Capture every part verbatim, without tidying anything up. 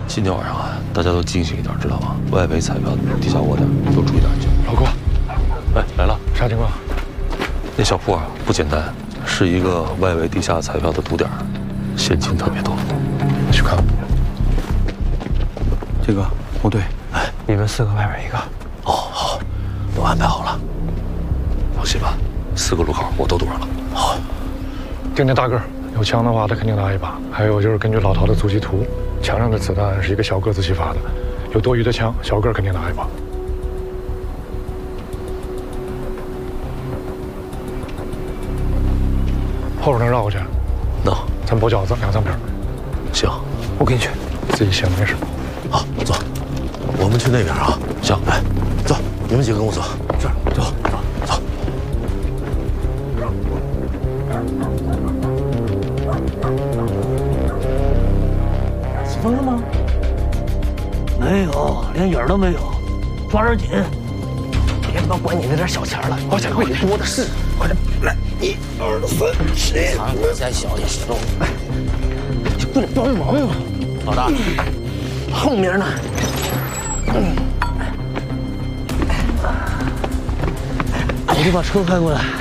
今天晚上啊，大家都警醒一点，知道吗？外围彩票地下窝点都注意点安全。 老郭， 哎，来了， 啥情况？ 那小铺啊不简单，是一个外围地下彩票的赌点，现金特别多。 去看。 这个不对， 哎， 你们四个外边一个。 哦，好，都安排好了。放心吧，四个路口我都堵上了。好， 就那大个儿，有枪的话他肯定拿一把。还有就是根据老陶的阻击图，枪上的子弹是一个小个子气发的，有多余的枪，小个儿肯定拿一把。后边能绕过去？ 能。 咱包饺子两三瓶。 行， 我跟你去。 自己先没事。 好，走，我们去那边啊。 行， 来，走，你们几个跟我走。是，走，走，走。 死疯了吗？没有，连影儿都没有。抓点紧，别他妈管你那点小钱了，我钱会多的是。快点，来，一二三，四。糖果再小也行。哎，你不得不要毛病啊！老大，后面呢？嗯。我得把车开过来。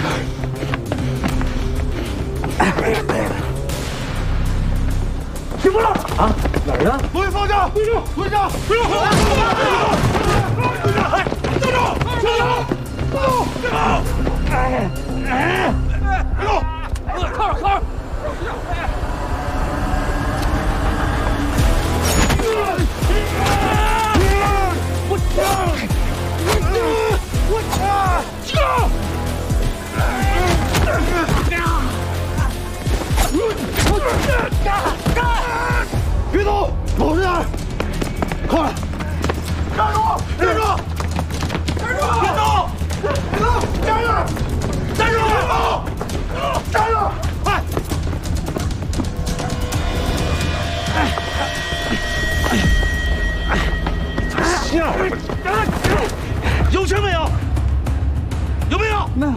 起步了啊！哪儿呢？注意方向，对住，对上，对住！对住！哎，站住！站住！站住！站住！哎哎！别动！靠着，靠着！我操！我操！救！别动，保持点，快！站住！站住！站住！别动！别动！站住！站住！别动！站住！快！哎哎哎！行，有钱没有？有没有？没有。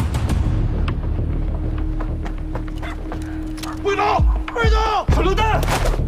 别动！别动！手榴弹！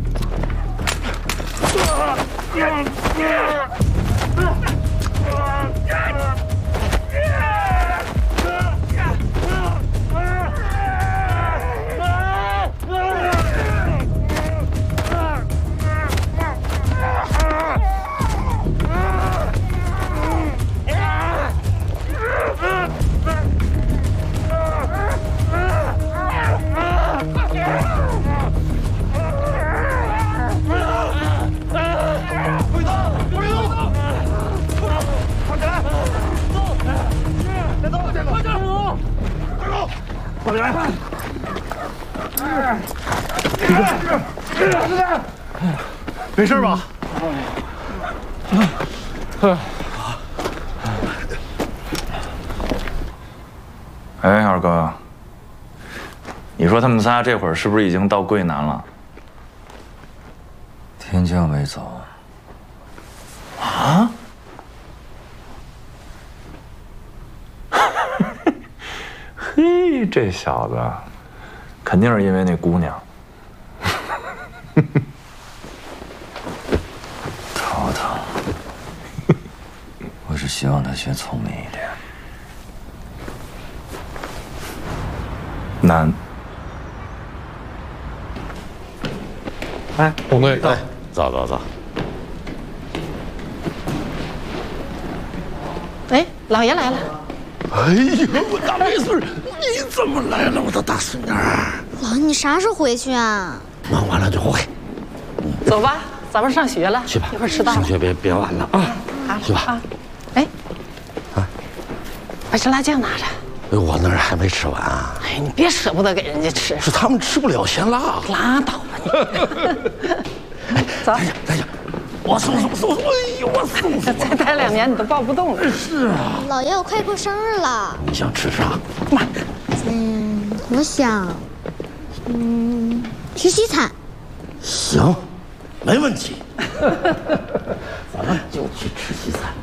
没事吧？ 哎，二哥，你说他们仨这会儿是不是已经到桂南了？ 天降没走。 啊？嘿，这小子，肯定是因为那姑娘。 头疼。我是希望他学聪明一点。 难。 哎，红队到。 走走走。 哎，老爷来了。 哎呀，我大妹孙，你怎么来了，我的大孙女儿？ 老，你啥时候回去啊？ 忙完了就回。 走吧，咱们上学了。 去吧， 一会儿迟到了。 上学别别晚了啊！ 好， 去吧。 啊，哎，啊，把这辣酱拿着。 哎，我那儿还没吃完啊。 哎，你别舍不得给人家吃。 是他们吃不了咸辣。 拉倒吧你。走， 等一下，等一下，我送送送，哎呦，我送送。 再待两年你都抱不动了。 是啊。 老爷，我快过生日了。 你想吃啥？ 嗯，我想，嗯，吃西餐。 行，没问题。咱们就去吃西餐。